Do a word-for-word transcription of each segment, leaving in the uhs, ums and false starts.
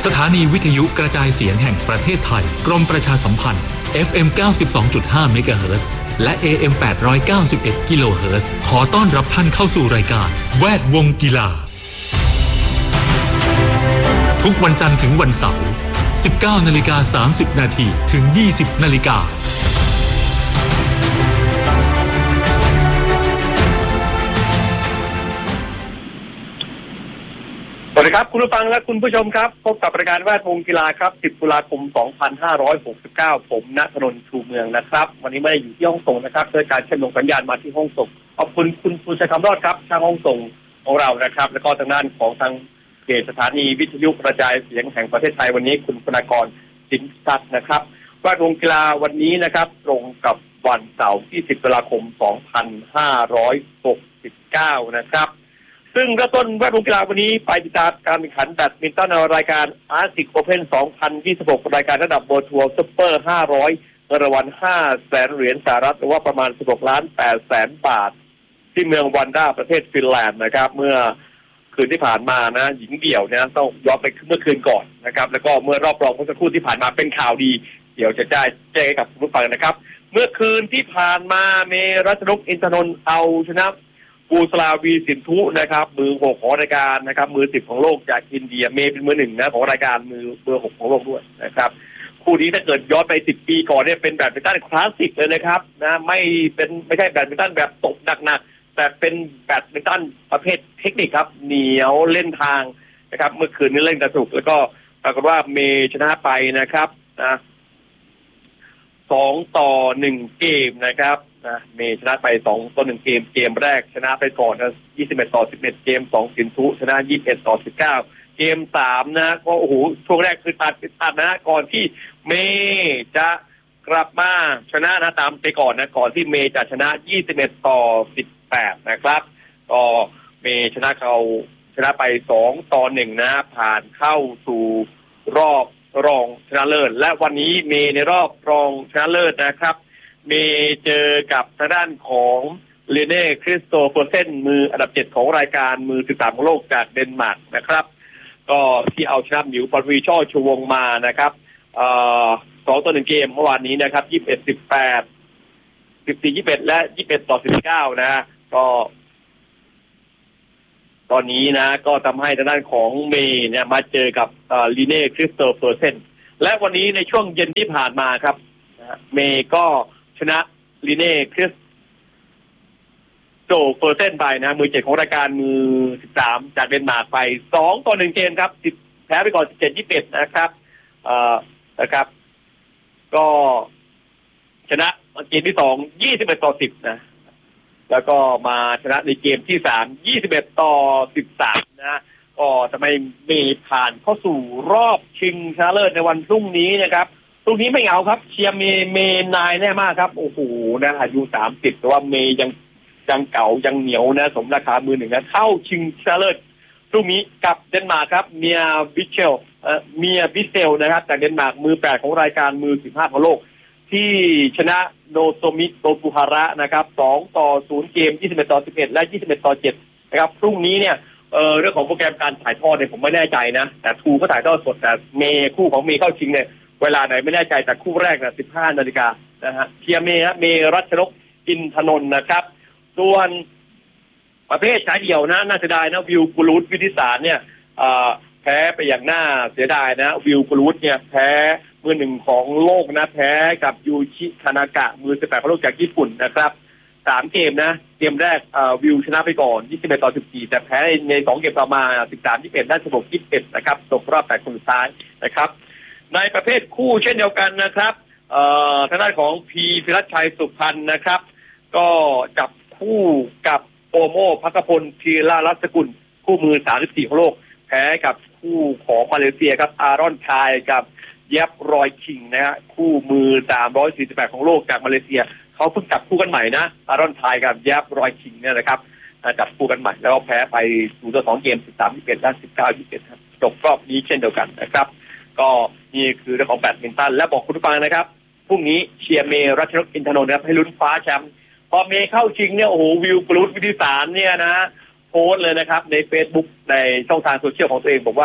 สถานีวิทยุกระจายเสียงแห่งประเทศไทยกรมประชาสัมพันธ์ เอฟ เอ็ม เก้าสิบสองจุดห้า เมกะเฮิรตซ์ และ เอ เอ็ม แปดร้อยเก้าสิบเอ็ด กิโลเฮิรตซ์ ขอต้อนรับท่านเข้าสู่รายการแวดวงกีฬาทุกวันจันทร์ถึงวันเสาร์ สิบเก้านาฬิกาสามสิบนาที ถึง ยี่สิบนาฬิกาสวัสดีครับคุณผู้ฟังและคุณผู้ชมครับพบกับรายการแวดวงกีฬาครับสิบตุลาคมสองพันห้าร้อยหกสิบเก้าผมณธนนท์ชูเมืองนะครับวันนี้ไม่ได้อยู่ที่ห้องส่งนะครับโดยการเชื่อมโยงสัญญาณมาที่ห้องส่งขอบคุณคุณภูชัยคำรอดครับทางห้องส่งของเรานะครับแล้วก็ทางด้านของทางเขตสถานีวิทยุกระจายเสียงแห่งประเทศไทยวันนี้คุณธนากรสินทัศน์นะครับแวดวงกีฬาวันนี้นะครับตรงกับวันเสาร์ที่สิบตุลาคมสองพันห้าร้อยหกสิบเก้านะครับซึ่งเริ่มต้นแวดวงกีฬาวันนี้ไปติดตามการแข่งขันแบดมินตันในรายการอาร์ติกโอเพ่นสองพันยี่สิบหกรายการระดับเวิลด์ทัวร์ซุปเปอร์ห้าร้อยเงินรางวัลห้าแสนเหรียญสหรัฐหรือว่าประมาณสิบหกล้านแปดแสนบาทที่เมืองวันด้าประเทศฟินแลนด์นะครับเมื่อคืนที่ผ่านมานะหญิงเดี่ยวเนี่ยต้องย้อนไปเมื่อคืนก่อนนะครับแล้วก็เมื่อรอบรองเมื่อสักครู่ที่ผ่านมาเป็นข่าวดีเดี๋ยวจะได้แจ้งให้กับผู้ฟังนะครับเมื่อคืนที่ผ่านมาเมรัชนกอินทนนท์เอาชนะปูสลาวีสินธุนะครับมือหกของรายการนะครับมือสิบของโลกจากอินเดียเมย์เป็นมือหนึ่งนะของรายการมือเบอร์หกของโลกด้วยนะครับคู่นี้ถ้าเกิดย้อนไปสิบปีก่อนเนี่ยเป็นแบดมินตันคลาสสิกเลยนะครับนะไม่เป็นไม่ใช่แบดมินตันแบบตบหนักๆแต่เป็นแบดมินตันประเภทเทคนิคครับเหนียวเล่นทางนะครับเมื่อคืนนี้เล่นกระสุกแล้วก็ปรากฏว่าเมย์ชนะไปนะครับนะสองต่อหนึ่งเกมนะครับนะเมย์ชนะไปสองต่อหนึ่งเกมเกมแรกชนะไปก่อนนะยี่สิบเอ็ดต่อสิบเอ็ดเกมสองสินธุชนะยี่สิบเอ็ดต่อสิบเก้าเกมสามนะก็โอ้โหช่วงแรกคือตัดตัดนะก่อนที่เมย์จะกลับมาชนะนะตามไปก่อนนะก่อนที่เมย์จะชนะยี่สิบเอ็ดต่อสิบแปดนะครับก็เมย์ชนะเขาชนะไปสองต่อหนึ่งนะผ่านเข้าสู่รอบรองชนะเลิศและวันนี้เมย์ในรอบรองชนะเลิศนะครับเมย์เจอกับทางด้านของเลเน่คริสโตเฟอร์เซนมืออันดับเจ็ดของรายการมือสิบสามของโลกจากเดนมาร์กนะครับก็ที่เอาชนะหมิวปารีช่อชูวงมานะครับเอ่อสองต่อหนึ่งเกมเมื่อวานนี้นะครับยี่สิบเอ็ดสิบแปดสิบสี่ยี่สิบเอ็ดและยี่สิบเอ็ดต่อสิบเก้านะก็ตอนนี้นะก็ทำให้ทางด้านของเมย์เนี่ยมาเจอกับลีเน่คริสโตเฟอร์เซนและวันนี้ในช่วงเย็นที่ผ่านมาครับเมย์ก็ชนะลีเน่คริสโตเฟอร์เซนไปนะมือเจ็ดของรายการมือสิบสามจากเดนมาร์กไปสองต่อหนึ่งเกมครับแพ้ไปก่อนสิบเจ็ดยี่สิบเอ็ดนะครับเอ่อนะครับก็ชนะเกมที่สองยี่สิบเอ็ดต่อสิบนะแล้วก็มาชนะในเกมที่สามยี่สิบเอ็ดต่อสิบสามนะก็ทำไมเมย์ผ่านเข้าสู่รอบชิงชนะเลิศในวันพรุ่งนี้นะครับพรุ่งนี้ไม่เอาครับเชียร์เมย์เมย์นายแน่มากครับโอ้โหนะอายุสามสิบแต่ว่าเมย์ยังยังเก่ายังเหนียวนะสมราคามือหนึ่งนะเข้าชิงชนะเลิศพรุ่งนี้กับเดนมาร์กครับเมียบิเชลเอ่อเมียบิเซลนะครับจากเดนมาร์กมือแปดของรายการมือสิบห้าของโลกที่ชนะโนโตมิโตกุฮาระนะครับสองต่อศูนย์เกมยี่สิบเอ็ดต่อสิบเอ็ดและยี่สิบเอ็ดต่อเจ็ดนะครับพรุ่งนี้เนี่ยเอ่อเรื่องของโปรแกรมการถ่ายทอดเนี่ยผมไม่แน่ใจนะแต่ทูก็ถ่ายทอดสดแต่เมย์คู่ของเมย์เข้าชิงเนี่ยเวลาไหนไม่แน่ใจแต่คู่แรกนะสิบห้านาฬิกานะฮะเชียร์เมย์ฮะเมย์รัชนกอินทนนท์นะครับส่วนประเภทชายเดี่ยวนะน่าเสียดายนะวิวกุลูตวิทิสารเนี่ยเอ่อแพ้ไปอย่างน่าเสียดายนะวิวกุลูตเนี่ยแพ้มือหนึ่งของโลกนะแพ้กับยูชิคานากะมือสิบแปดของโลกจากญี่ปุ่นนะครับสามเกมนะเกมแรกเอ่อวิวชนะไปก่อนยี่สิบเอ็ดต่อสิบสี่แต่แพ้ในสองเกมต่อมาสิบสาม ยี่สิบเอ็ดได้สิบหก ยี่สิบเอ็ดนะครับตกรอบแปดคนสุดท้ายนะครับในประเภทคู่เช่นเดียวกันนะครับเอ่อทางด้านของพีพิรัชชัยสุพรรณนะครับก็จับคู่กับโอโมภักพลธีรรัตน์สกุลคู่มือสามสิบสี่ของโลกแพ้กับคู่ของมาเลเซียครับอารอนคายกับเย็บรอยคิงนะฮะคู่มือสามร้อยสี่สิบแปดของโลกจากมาเลเซียเขาเพิ่งจับคู่กันใหม่นะอารอนคายกับเย็บรอยคิงเนี่ยนะครับจับคู่กันใหม่แล้วก็แพ้ไปศูนย์ต่อสองเกมสิบสาม ยี่สิบเอ็ดและสิบเก้า ยี่สิบเอ็ดครับจบรอบนี้เช่นเดียวกันนะครับก็นี่คือเรื่องของแบดมินตันและบอกคุณผู้ฟังนะครับพรุ่งนี้เชียร์เมย์รัชนกอินทนนท์นะครับให้ลุ้นฟ้าแชมป์พอเมย์เข้าชิงเนี่ยโอ้โหวิวกรูดวิทิสารเนี่ยนะโพสต์เลยนะครับใน Facebook ในช่องทางโซเชียลของตัวเองบอกว่าโพ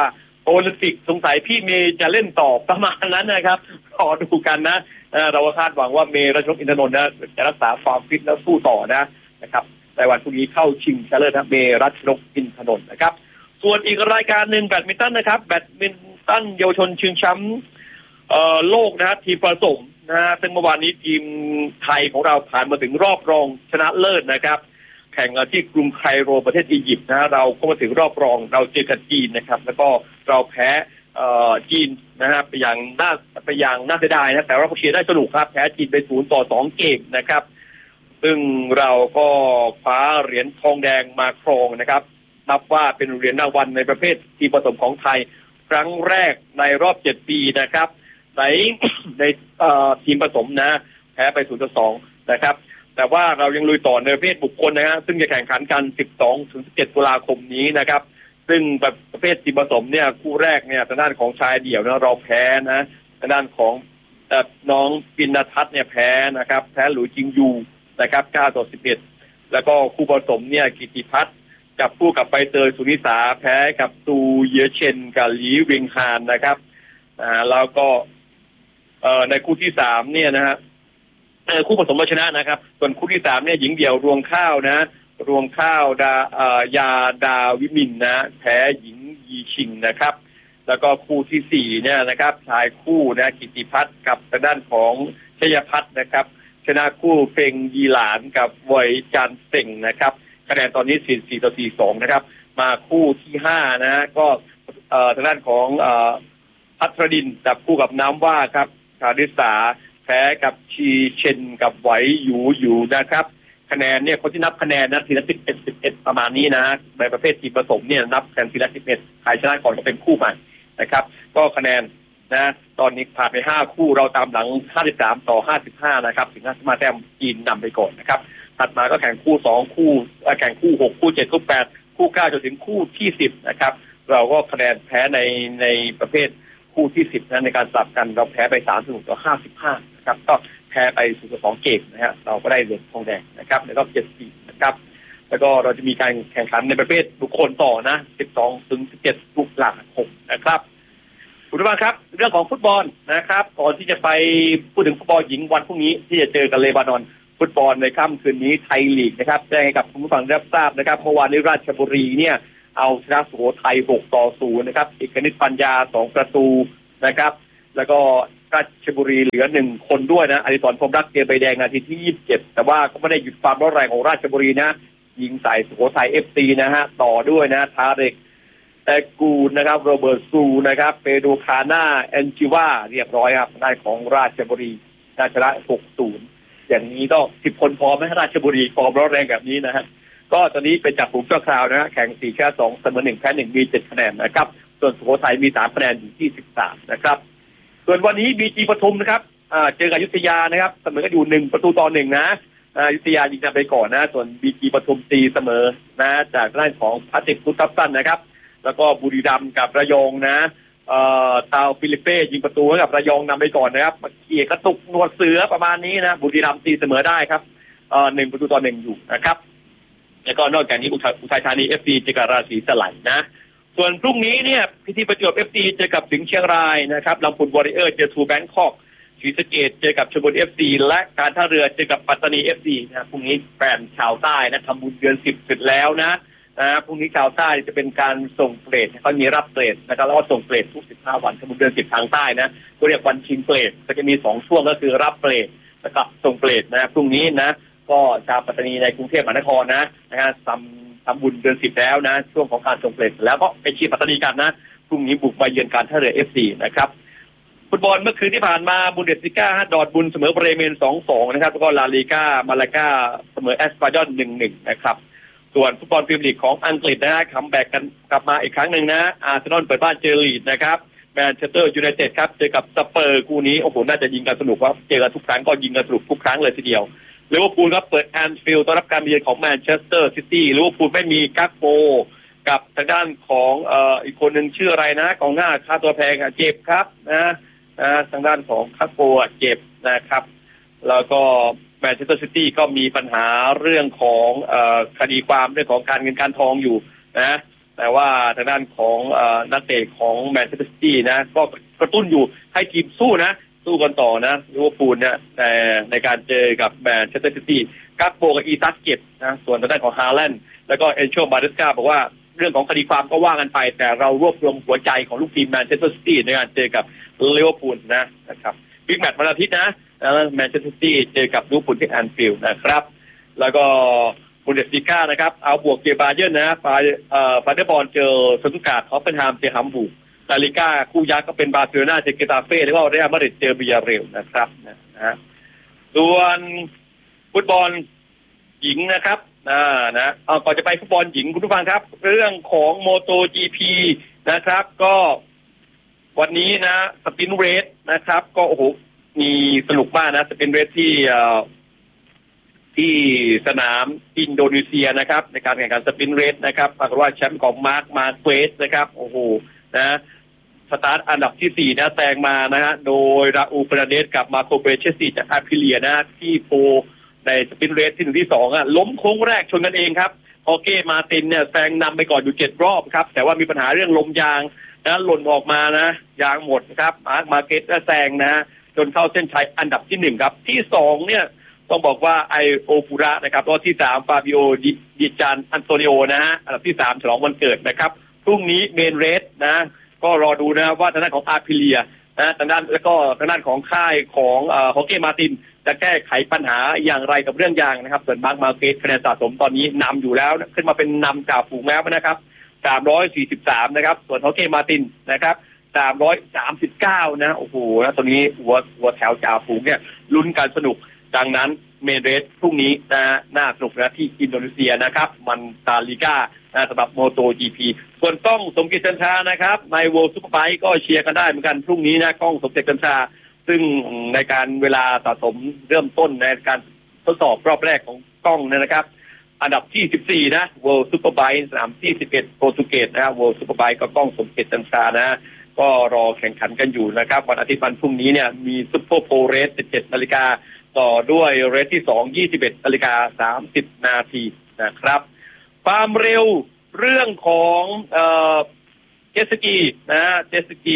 โอลิมปิกสงสัยพี่เมย์จะเล่นต่อประมาณนั้นนะครับรอดูกันนะเราคาดหวังว่าเมย์รัชนกอินทนนท์นะจะรักษาความฟิตแล้วสู้ต่อนะนะครับในวันพรุ่งนี้เข้าชิงชนะเลิศนะเมย์รัชนกอินทนนท์นะครับส่วนอีกรายการหนึ่งแบดมินตันนะครับแบดมินตันเยาวชนชิงแชมป์โลกนะทีมผสมนะซึ่งเมื่อวานนี้ทีมไทยของเราผ่านมาถึงรอบรองชนะเลิศนะครับแข่งที่กรุงไคโรประเทศอียิปต์นะเราก็มาถึงรอบรองเราเจอกับจีนนะครับแล้วก็เราแพ้จีนนะครับไปอย่างน่าไปอย่างน่าเสียดายนะแต่ว่าเราเชียร์ได้สนุกครับแพ้จีนไปศูนย์ต่อสองเกมนะครับซึ่งเราก็คว้าเหรียญทองแดงมาครองนะครับนับว่าเป็นเหรียญรางวัลในประเภททีมผสมของไทยครั้งแรกในรอบเจ็ดปีนะครับในในทีมผสมนะแพ้ไปศูนย์ต่อสองนะครับแต่ว่าเรายังลุยต่อในประเภทบุคคลนะฮะซึ่งจะแข่งขันกันสิบสองถึงสิบเจ็ดตุลาคมนี้นะครับซึ่งแบบประเภททีมผสมเนี่ยคู่แรกเนี่ยทางด้านของชายเดี่ยวนะเราแพ้นะทางด้านของน้องปิณทัศน์เนี่ยแพ้นะครับแพ้หลุยจิงยูนะครับเก้าต่อสิบเอ็ดแล้วก็คู่ผสมเนี่ยกิติพัฒน์จับคู่กับใบเตยสุนิสาแพ้กับตูเยเชนกับหลีเวิงฮานนะครับอ่าแล้วก็เอ่อในคู่ที่สามเนี่ยนะฮะคู่ผสมเราชนะนะครับส่วนคู่ที่สามเนี่ยหญิงเดี่ยวรวงข้าวนะรวงข้าวดาเอ่อยาดาวิมินนะแพ้หญิงยีชิงนะครับแล้วก็คู่ที่สี่เนี่ยนะครับชายคู่นะกิติพัฒน์กับทางด้านของชยพัฒน์นะครับชนะคู่เฟงยีหลานกับไวจันเซ็งนะครับคะแนนตอนนี้สี่สิบสี่ต่อสี่สิบสองนะครับมาคู่ที่ห้านะก็เอ่อทางด้านของเอ่อพัทรดินจับคู่กับน้ำว่าครับชาดิสาแพ้กับชีเชนกับไหวอยู่อยู่นะครับคะแนนเนี่ยคนที่นับคะแนนนะทีละสิบเอ็ดสิบเอ็ดประมาณนี้นะในประเภททีมผสมเนี่ยนับกันทีละสิบเอ็ดใครชนะก่อนก็เป็นคู่ใหม่นะครับก็คะแนนนะตอนนี้ผ่านไปห้าคู่เราตามหลังห้าสิบสามต่อห้าสิบห้านะครับถึงห้าสิบห้าแต้มจีนนำไปก่อนนะครับถัดมาก็แข่งคู่สองคู่แข่งคู่หกคู่เจ็ดคู่แปดคู่เก้าจนถึงคู่ที่สิบนะครับเราก็คะแนนแพ้ในในประเภทคู่ที่สิบนะในการสลับกันเราแพ้ไปสามสิบหกต่อห้าสิบห้านะครับก็แพ้ไปศูนย์ต่อสองเกมนะฮะเราก็ได้เหรียญทองแดงนะครับในรอบเจ็ดปีนะครับแล้วก็เราจะมีการแข่งขันในประเภทบุคคลต่อนะสิบสองถึงสิบเจ็ดตุลาคมนะครับคุณผู้ชมครับเรื่องของฟุตบอลนะครับก่อนที่จะไปพูดถึงฟุตบอลหญิงวันพรุ่งนี้ที่จะเจอกับเลบานอนฟุตบอลในค่ำคืนนี้ไทยลีกนะครับแจ้งให้กับคุณผู้ฟังรับทราบนะครับเมื่อวานนี้ราชบุรีเนี่ยเอาชนะสุโขทัยหกต่อศูนย์นะครับเอกนิตปัญญาสองประตูนะครับแล้วก็ราชบุรีเหลือหนึ่งคนด้วยนะอดิศรพรหมรักเจอใบแดงนาทีที่ยี่สิบเจ็ดแต่ว่าก็ไม่ได้หยุดความร้อนแรงของราชบุรีนะยิงใส่สุโขทัย เอฟ ซี นะฮะต่อด้วยนะทาเรกแต่กูนะครับโรเบิร์ตซูนะครับเปโดคาน่าแอนจิวาเรียบร้อยครับได้ของราชบุรีชนะหกศูนย์อย่างนี้ก็สิบคนพอไหมราชบุรีความร้อนแรงแบบนี้นะฮะก็ตอนนี้เป็นจากฝูงชั่วคราวนะฮะแข่งสี่แค่สองเสมอหนึ่งแพ้หนึ่งมีเจ็ดคะแนนนะครับส่วนสุโขทัยมีสามคะแนนอยู่ที่สิบสามนะครับส่วนวันนี้บีจีปทุมนะครับเจอกับอยุธยานะครับเสมอกันอยู่หนึ่งประตูต่อหนึ่งนะอยุธยายิงนำไปก่อนนะส่วนบีจีปทุมตีเสมอนะจากด้านของพาติกพุทธัพสันนะครับแล้วก็บุรีรัมย์กับระยองนะเอ่อตาวฟิลิปเป้ยิงประตูให้กับระยองนำไปก่อนนะครับเขี่ยกระตุกหนวดเสือประมาณนี้นะบุรีรัมย์ตีเสมอได้ครับเอ่อหนึ่งประตูต่อหนึ่งอยู่นะครับแล้วก็นอกจากนี้อุทัยธานี เอฟ ซี เจอกับราศีสไลนะส่วนพรุ่งนี้เนี่ยพิธีประจวบ เอฟ ซี เจอกับสิงห์เชียงรายนะครับลำพูนวอริเออร์เจอทูแบงคอกศรีสะเกษเจอกับชลบุรี เอฟ ซี และการท่าเรือเจอกับปัตตานี เอฟ ซี นะพรุ่งนี้แฟนชาวใต้นะทำบุญเดือนสิบเสร็จแล้วนะนะพรุ่งนี้ชาวใต้จะเป็นการส่งเปรตเขามีรับเปรตนะครับแล้วก็ส่งเปรตทุกสิบห้าวันทำบุญเดือนสิบทางใต้นะก็เรียกวันชิงเปรตก็จะมีสองช่วงก็คือรับเปรตแล้วก็ส่งเปรตนะพรุ่งนี้นะก็ชาวปัตตานีในกรุงเทพมหานครนะนะฮะทำทำบุญเดือนสิบแล้วนะช่วงของการส่งเปรตแล้วก็ไปเชียร์ปัตตานีกันนะพรุ่งนี้บุกมาเยือนการท่าเรือ เอฟ ซี นะครับฟุตบอลเมื่อคืนที่ผ่านมาบุนเดสลิก้าฮะดอร์ทมุนด์เสมอเบรเมน สองสอง นะครับแล้วก็ลาลีก้ามาลาก้าเสมอแอสปาร์ดอน หนึ่งหนึ่ง นะครับส่วนฟุตบอลพรีเมียร์ลีกของอังกฤษนะฮะคัมแบ็กกันกลับมาอีกครั้งหนึ่งนะอาร์เซนอลเปิดบ้านเจอลีดนะครับแมนเชสเตอร์ยูไนเต็ดครับเจอกับสเปอร์คู่นี้โอ้โหน่าจะยิงกันสนุกว่าเจอกันทุกครั้งก็ยิงกันสนุกทุกครั้งเลยทีเดียวลิเวอร์พูลครับเปิดแอนฟิลด์ต้อนรับการมาเยือนของแมนเชสเตอร์ซิตี้ลิเวอร์พูลไม่มีกักโปกับทางด้านของเอ่ออีกคนหนึ่งชื่ออะไรนะกองหน้าค่าตัวแพงอ่ะเจ็บครับนะนะทางด้านของกักโปอ่ะเจ็บนะครับแล้วก็แมนเชสเตอร์ซิตี้ก็มีปัญหาเรื่องของเอ่อคดีความเรื่องของการเงินการทองอยู่นะแต่ว่าทางด้านของนักเตะของแมนเชสเตอร์ซิตี้นะก็กระตุ้นอยู่ให้ทีมสู้นะสู้กันต่อนะลิเวอร์พูลเนี่ยแต่ในการเจอกับแมนเชสเตอร์ซิตี้กักโปกับอีซักเก็บนะส่วนทางด้านของฮาแลนด์แล้วก็เอนโชมาเดสกาบอกว่าเรื่องของคดีความก็ว่ากันไปแต่เรารวบรวมหัวใจของลูกทีมแมนเชสเตอร์ซิตี้ในการเจอกับลิเวอร์พูลนะนะครับบิ๊กแมตช์วันอาทิตย์นะแมนเชสเตอร์ซิตี้เจอกับลิเวอร์พูลที่แอนฟิลด์นะครับแล้วก็บุนเดสลีกานะครับเอาบวกเจอบาเยิร์นนะฟาเอ่อฟาเดอร์บอลเจอสตุตการ์ดฮอฟเฟนไฮม์เจอฮัมบูร์กลาลิก้าคู่ยักษ์ก็เป็นบาร์เซโลนาเจอเกตาเฟ่แล้วก็เรอัลมาดริดเจอวิยาเรลนะครับนะฮะส่วนฟุตบอลหญิงนะครับอ่านะเอาก่อนจะไปฟุตบอลหญิงคุณผู้ฟังครับเรื่องของโมโต จี พี นะครับก็วันนี้นะสปินเรสนะครับก็โอ้โหมีสนุกมากนะสปินเรสที่เอ่อที่สนามอินโดนีเซียนะครับในการแข่งขันสปินเรสนะครับปรากฏว่าแชมป์ของมาร์คมาเควสนะครับโอ้โหนะสตาร์ทอันดับที่สี่นะแซงมานะฮะโดยราอูฟราเดสกับมาโคเบเชสซีจากอาพิเลียนะที่โปในสปินเรสที่หนึ่งที่สองอ่ะล้มโค้งแรกชนกันเองครับฮอเก้มาตินเนี่ยแซงนำไปก่อนอยู่เจ็ดรอบครับแต่ว่ามีปัญหาเรื่องลมยางนะหล่นออกมานะยางหมดครับมาร์คมาเกตแซงนะจนเข้าเส้นชัยอันดับที่หนึ่งครับที่สองเนี่ยต้องบอกว่าไอโอฟูระนะครับแล้วที่สามฟาบิโอดิจานอันโตนิโอนะฮะอันดับที่สามฉลองวันเกิดนะครับพรุ่งนี้เมนเรสนะก็รอดูนะว่าทางด้านของอาพิเลียนะทางด้านแล้วก็ทางด้านของค่ายของเอ่อฮอเก้มาตินจะแก้ไขปัญหาอย่างไรกับเรื่องยางนะครับส่วนมาร์คมาเกตคะแนนสะสมตอนนี้นำอยู่แล้วขึ้นมาเป็นนำจ่าฝูงแล้วนะครับสามร้อยสี่สิบสามนะครับส่วนฮอเก้มาตินนะครับสามร้อยสามสิบเก้านะโอ้โหนะตอนนี้หัวหัวแถวจ่าฝูงเนี่ยลุ้นกันสนุกดังนั้นเมนเรสพรุ่งนี้นะน่าสนุกนะที่อินโดนีเซียนะครับมันตาลิก้านะสำหรับโมโต จี พี ส่วนกล้องสมเกียรติจันทรานะครับในโวลด์ซุปเปอร์ไบค์ก็เชียร์กันได้เหมือนกันพรุ่งนี้นะกล้องสมเกียรติจันทราซึ่งในการเวลาสะสมเริ่มต้นในการทดสอบรอบแรกของกล้องนะครับอันดับที่สิบสี่นะโวลด์ซุปเปอร์ไบค์สนามที่สิบเอ็ดโปรตุเกสนะโวลด์ซุปเปอร์ไบค์ก็กล้องสมเกียรติจันทรานะก็รอแข่งขันกันอยู่นะครับวันอาทิตย์วันพรุ่งนี้เนี่ยมีซุปเปอร์โปรเรสสิบเจ็ดนาฬิกาต่อด้วยเรสที่สอง ยี่สิบเอ็ดนาฬิกาสามสิบนาทีนะครับความเร็วเรื่องของเอ่อเจตสกีนะเจตสกี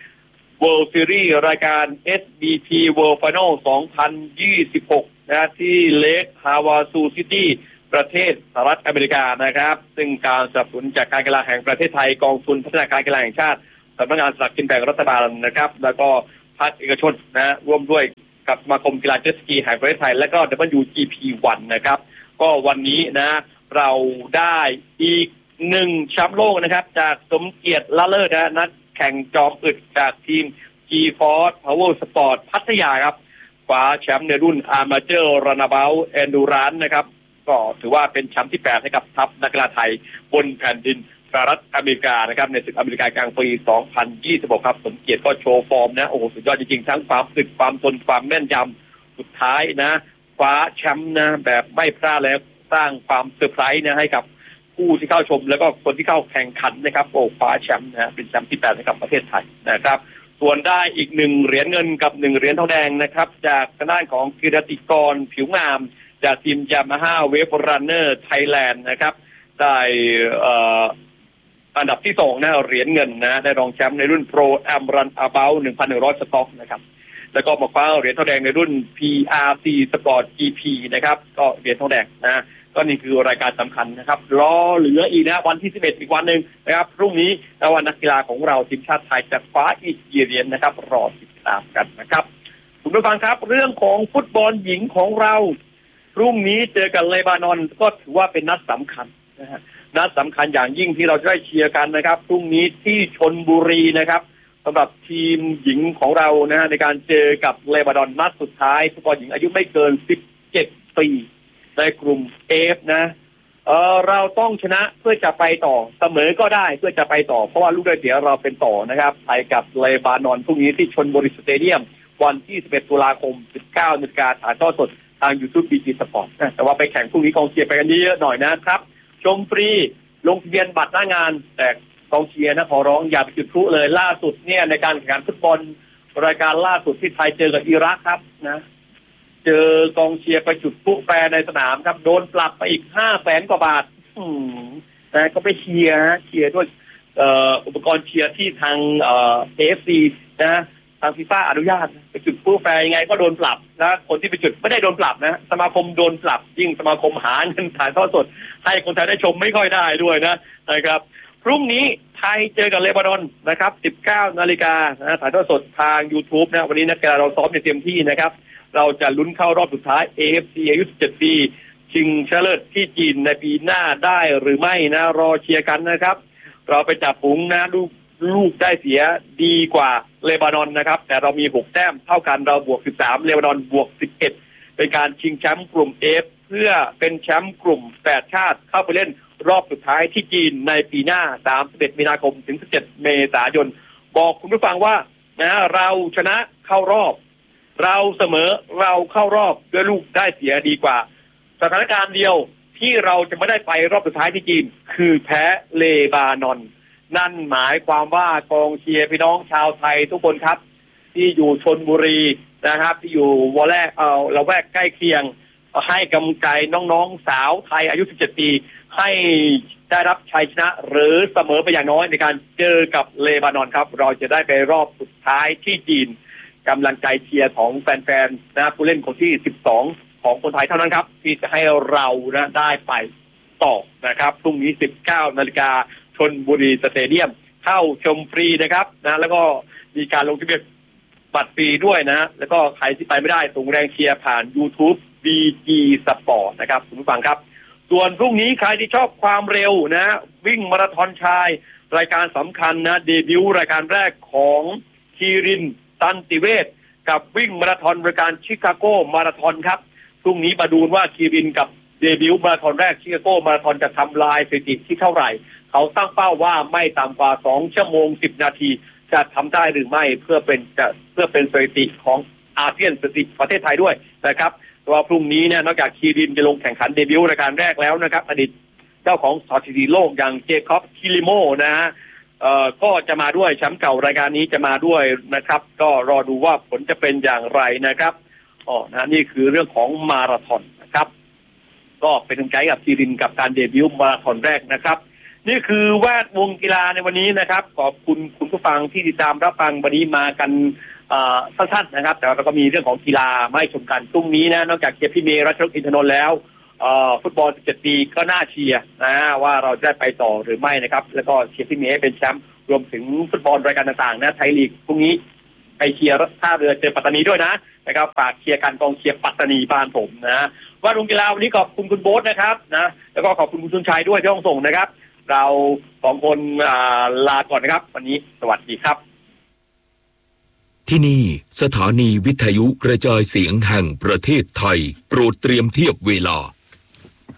World Series รายการ เอส บี ที World Final สองพันยี่สิบหกนะที่เลคฮาวาซูซิตี้ประเทศสหรัฐอเมริกานะครับซึ่งการสนับสนุนจากการกีฬาแห่งประเทศไทยกองทุนพัฒนาการกีฬาแห่งชาติสำนักงานสลากกินแบ่งรัฐบาลนะครับแล้วก็ภาคเอกชนนะร่วมด้วยกับสมาคมกีฬาเจ็ตสกีแห่งประเทศไทยและก็ ดับเบิลยู จี พี วันนะครับก็วันนี้นะเราได้อีกหนึ่งแชมป์โลกนะครับจากสมเกียรติละเลิศนะนักแข่งจอมอึดจากทีม G-Force Power Sport พัทยาครับคว้าแชมป์ในรุ่น Amateur Runabout Endurance นะครับก็ถือว่าเป็นแชมป์ที่แปดให้กับทัพนักกีฬาไทยบนแผ่นดินสหรัฐอเมริกานะครับในศึกอเมริกากลางปีสองพันยี่สิบหกครับสมเกียรติก็โชว์ฟอร์มนะโอ้โหสุดยอดจริงๆทั้งความสึกความทนความแม่นยำสุดท้ายนะคว้าแชมป์นะแบบไม่พลาดแล้วสร้างความเซอร์ไพรส์นะให้กับผู้ที่เข้าชมแล้วก็คนที่เข้าแข่งขันนะครับโอ้คว้าแชมป์นะเป็นแชมป์ที่แปดให้กับประเทศไทยนะครับส่วนได้อีกหนึ่งเหรียญเงินกับหนึ่งเหรียญทองแดงนะครับจากทางด้านของกิรติกรผิวงามจากทีมยามาฮ่าเวฟรันเนอร์ไทยแลนด์นะครับได้เอ่ออันดับที่สองนะเหรียญเงินนะได้รองแชมป์ในรุ่นโปรแอมรันอาเบล หนึ่งพันหนึ่งร้อย สต็อกนะครับแล้วก็มาคว้าเหรียญทองแดงในรุ่น พี อาร์ ซี Sport จี พี นะครับก็เหรียญทองแดงนะก็นี่คือรายการสำคัญนะครับรอเหลืออีกนะวันที่สิบเอ็ดอีกวันหนึ่งนะครับพรุ่งนี้แล้ววันนักกีฬาของเราทีมชาติไทยจะคว้าอีกกี่เหรียญนะครับรอติดตามกันนะครับคุณผู้ฟังครับเรื่องของฟุตบอลหญิงของเราพรุ่งนี้เจอกับเลบานอนก็ถือว่าเป็นนัดสำคัญนะฮะนัดสำคัญอย่างยิ่งที่เราจะได้เชียร์กันนะครับพรุ่งนี้ที่ชลบุรีนะครับสำหรับทีมหญิงของเรานะฮะในการเจอกับเลบานอนนัดสุดท้ายฟุตบอลหญิงอายุไม่เกินสิบเจ็ดปีในกลุ่ม F นะเออเราต้องชนะเพื่อจะไปต่อเสมอก็ได้เพื่อจะไปต่อเพราะว่าลูกได้เสียเราเป็นต่อนะครับไปกับเลบานอนพรุ่งนี้ที่ชลบุรีสเตเดียมวันที่สิบเอ็ดตุลาคม สิบเก้านาฬิกาถ่ายทอดสดทาง YouTube บี จี Sport แต่ว่าไปแข่งพรุ่งนี้กองเชียร์ไปกันเยอะๆหน่อยนะครับชมฟรีลงทะเบียนบัตรหน้างานแต่กองเชียร์นะขอร้องอย่าไปจุดพลุเลยล่าสุดเนี่ยในการแข่งขันฟุตบอลรายการล่าสุดที่ไทยเจอกับอิรักครับนะเจอกองเชียร์ไปจุดพลุแฟร์ในสนามครับโดนปรับไปอีกห้าแสนกว่าบาทนะก็ไปเชียร์เชียร์ด้วยอุปกรณ์เชียร์ที่ทางเอฟซีนะทางฟีฟ่าอนุญาตไปจุดพลุแฟร์ยังไงก็โดนปรับนะคนที่ไปจุดไม่ได้โดนปรับนะสมาคมโดนปรับยิ่งสมาคมหาเงินถ่ายทอดสดให้คนไทยได้ชมไม่ค่อยได้ด้วยนะนะครับพรุ่งนี้ไทยเจอกับเลบานอนนะครับ สิบเก้านาฬิกานะถ่ายทอดสดทาง YouTube นะวันนี้นักกีฬาเราซ้อมอย่างเต็มที่นะครับเราจะลุ้นเข้ารอบสุดท้าย เอ เอฟ ซี อายุสิบเจ็ดปีชิงชนะเลิศที่จีนในปีหน้าได้หรือไม่นะรอเชียร์กันนะครับเราไปจับฝูงนะลูกลูกได้เสียดีกว่าเลบานอนนะครับแต่เรามีหกแต้มเท่ากันเราบวกสิบสามเลบานอนบวกสิบเอ็ดเป็นการชิงแชมป์กลุ่ม F เพื่อเป็นแชมป์กลุ่มแปดชาติเข้าไปเล่นรอบสุดท้ายที่จีนในปีหน้าสามสิบเอ็ดมีนาคมถึงสิบเจ็ดเมษายนบอกคุณผู้ฟังว่านะเราชนะเข้ารอบเราเสมอเราเข้ารอบด้วยลูกได้เสียดีกว่าสถานการณ์เดียวที่เราจะไม่ได้ไปรอบสุดท้ายที่จีนคือแพ้เลบานอนนั่นหมายความว่ากองเชียร์พี่น้องชาวไทยทุกคนครับที่อยู่ชลบุรีนะครับที่อยู่วอลเลย์เอ่อละแวกใกล้เคียงให้กำลังใจน้องๆสาวไทยอายุสิบเจ็ดปีให้ได้รับชัยชนะหรือเสมอไปอย่างน้อยในการเจอกับเลบานอนครับเราจะได้ไปรอบสุดท้ายที่จีนกำลังใจเชียร์ของแฟนๆนะผู้เล่นคนที่สิบสองของคนไทยเท่านั้นครับที่จะให้เรานะได้ไปต่อนะครับพรุ่งนี้ สิบเก้านาฬิกาชลบุรีสเตเดียมเข้าชมฟรีนะครับนะแล้วก็มีการลงทะเบียนบัตรฟรีด้วยนะแล้วก็ใครที่ไปไม่ได้ส่งแรงเชียร์ผ่าน YouTube บี จี Sport นะครับคุณผู้ฟังครับส่วนพรุ่งนี้ใครที่ชอบความเร็วนะวิ่งมาราธอนชายรายการสำคัญนะเดบิวต์รายการแรกของคีรินตันติเวชกับวิ่งมาราธอนรายการชิคาโกมาราธอนครับพรุ่งนี้มาดูว่าคีรินกับเดบิวต์มาราธอนแรกชิคาโกมาราธอนจะทำลายสถิติที่เท่าไหร่เขาตั้งเป้าว่าไม่ต่ำกว่าสองชั่วโมงสิบนาทีจะทำได้หรือไม่เพื่อเป็นจะเพื่อเป็นสถิติของอาเซียนสถิติประเทศไทยด้วยนะครับว่าพรุ่งนี้เนี่ยนอกจากคีรินจะลงแข่งขันเดบิวต์รายการแรกแล้วนะครับอดีตเจ้าของสถิติโลกอย่างเจคอบคิริโมนะฮะเอ่อก็จะมาด้วยแชมป์เก่ารายการนี้จะมาด้วยนะครับก็รอดูว่าผลจะเป็นอย่างไรนะครับอ๋อนะนี่คือเรื่องของมาราธอนนะครับก็เป็นกำลังใจกับคีรินกับการเดบิวต์มาราธอนแรกนะครับนี่คือแวดวงกีฬาในวันนี้นะครับขอบคุณคุณผู้ฟังที่ติดตามรับฟังวันนี้มากันสั้นๆนะครับแต่เราก็มีเรื่องของกีฬามาให้ชมกันพรุ่งนี้นะนอกจากเชียร์พี่เมย์รัชนกอินทนนท์แล้วฟุตบอลสิบเจ็ดปีก็น่าเชียร์นะว่าเราจะไปต่อหรือไม่นะครับแล้วก็เชียร์พี่เมย์ให้เป็นแชมป์รวมถึงฟุตบอลรายการต่างๆนะไทยลีกพรุ่งนี้ไปเชียร์ท่าเรือเจอปัตตานีด้วยนะนะครับฝากเชียร์กันกองเชียร์ปัตตานีบ้านผมนะว่าดวงกีฬาวันนี้ขอบคุณคุณโบ๊ทนะครับนะแล้วก็ขอบคุณคุณชุนชัยด้วยที่ต้องส่งนะครับเราสองคนลาก่อนนะครับวันนี้สวัสดีครับที่นี่สถานีวิทยุกระจายเสียงแห่งประเทศไทยโปรดเตรียมเทียบเวลา